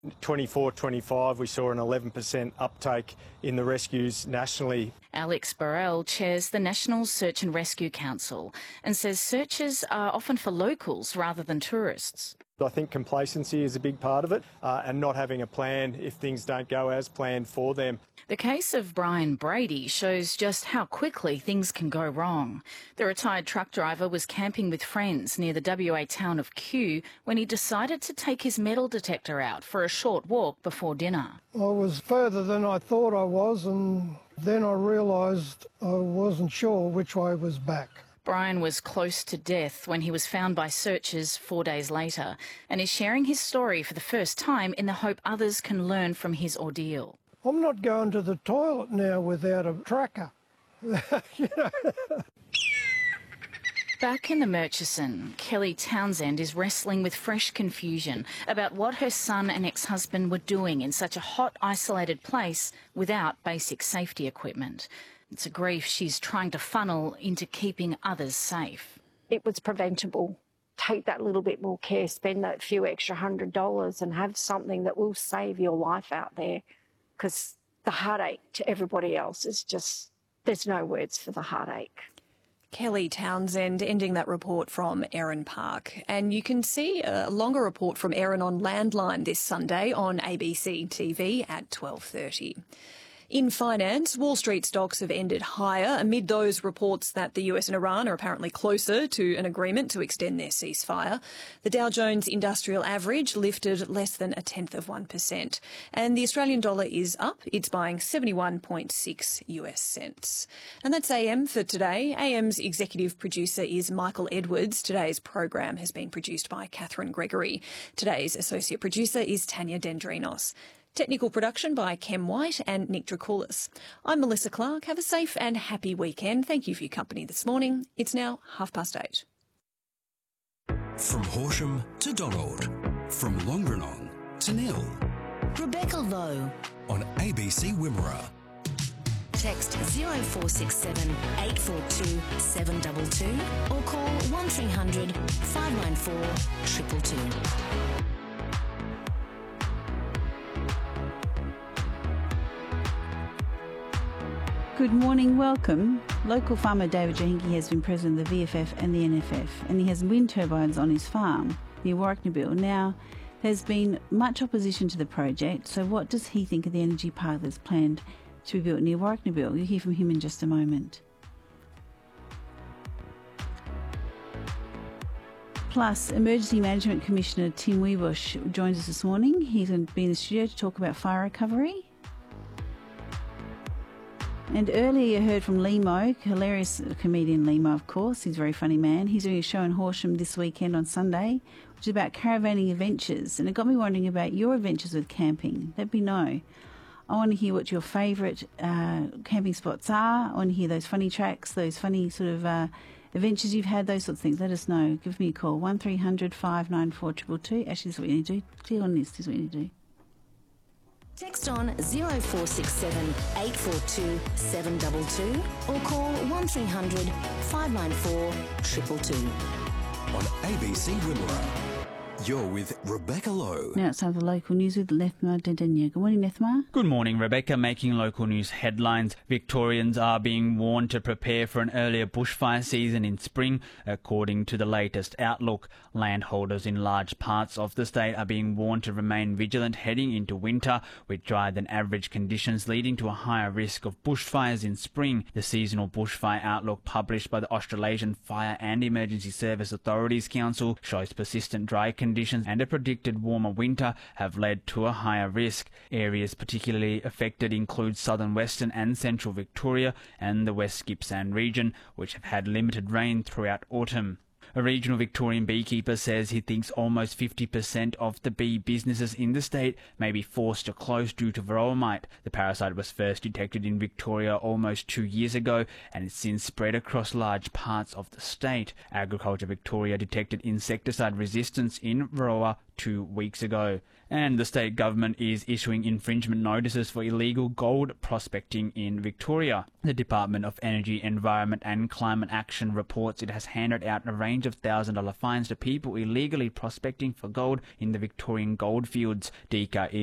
24-25, we saw an 11% uptake in the rescues nationally. Alex Burrell chairs the National Search and Rescue Council and says searches are often for locals rather than tourists. I think complacency is a big part of it, and not having a plan if things don't go as planned for them. The case of Brian Brady shows just how quickly things can go wrong. The retired truck driver was camping with friends near the WA town of Kew when he decided to take his metal detector out for a short walk before dinner. I was further than I thought I was, and then I realised I wasn't sure which way was back. Brian was close to death when he was found by searchers 4 days later and is sharing his story for the first time in the hope others can learn from his ordeal. I'm not going to the toilet now without a tracker. Back in the Murchison, Kelly Townsend is wrestling with fresh confusion about what her son and ex-husband were doing in such a hot, isolated place without basic safety equipment. It's a grief she's trying to funnel into keeping others safe. It was preventable. Take that little bit more care, spend that few extra $100 and have something that will save your life out there, because the heartache to everybody else is just, there's no words for the heartache. Kelly Townsend ending that report from Erin Park. And you can see a longer report from Erin on Landline this Sunday on ABC TV at 12:30. In finance, Wall Street stocks have ended higher amid those reports that the US and Iran are apparently closer to an agreement to extend their ceasefire. The Dow Jones Industrial Average lifted less than 0.1%. And the Australian dollar is up. It's buying 71.6 US cents. And that's AM for today. AM's executive producer is Michael Edwards. Today's program has been produced by Catherine Gregory. Today's associate producer is Tanya Dendrinos. Technical production by Kem White and Nick Dracoulis. I'm Melissa Clark. Have a safe and happy weekend. Thank you for your company this morning. It's now 8:30. From Horsham to Donald. From Longrenong to Nil. Rebecca Lowe. On ABC Wimmera. Text 0467 842 722 or call 1300 594 222. Good morning, welcome. Local farmer David Jahinki has been president of the VFF and the NFF, and he has wind turbines on his farm near Warracknabeal. Now, there's been much opposition to the project, so what does he think of the energy park that's planned to be built near Warracknabeal? You'll hear from him in just a moment. Plus, Emergency Management Commissioner Tim Wiebusch joins us this morning. He's going to be in the studio to talk about fire recovery. And earlier you heard from Limo, hilarious comedian Limo, of course. He's a very funny man. He's doing a show in Horsham this weekend on Sunday, which is about caravanning adventures. And it got me wondering about your adventures with camping. Let me know. I want to hear what your favourite camping spots are. I want to hear those funny tracks, those funny sort of adventures you've had, those sorts of things. Let us know. Give me a call, 1300 594 222. Actually, this is what you need to do. Clear on this. This is what you need to do. Text on 0467 842 722 or call 1300 594 222. On ABC Wimmera. You're with Rebecca Lowe. Now it's time for local news with Lethmar Dedenya. Good morning, Lethmar. Good morning, Rebecca. Making local news headlines. Victorians are being warned to prepare for an earlier bushfire season in spring, according to the latest outlook. Landholders in large parts of the state are being warned to remain vigilant heading into winter, with drier than average conditions leading to a higher risk of bushfires in spring. The seasonal bushfire outlook published by the Australasian Fire and Emergency Service Authorities Council shows persistent dry conditions and a predicted warmer winter have led to a higher risk. Areas particularly affected include southern western and central Victoria and the West Gippsland region, which have had limited rain throughout autumn. A regional Victorian beekeeper says he thinks almost 50% of the bee businesses in the state may be forced to close due to varroa mite. The parasite was first detected in Victoria almost 2 years ago and it's since spread across large parts of the state. Agriculture Victoria detected insecticide resistance in varroa 2 weeks ago. And the state government is issuing infringement notices for illegal gold prospecting in Victoria. The Department of Energy, Environment and Climate Action reports it has handed out a range of $1,000 fines to people illegally prospecting for gold in the Victorian goldfields. DECA is